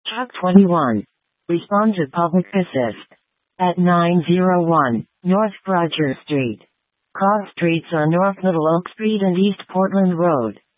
Truck 21. Respond to public assist. At 901 North Broadchurch Street. Cross streets on North Little Oak Street and East Portland Road.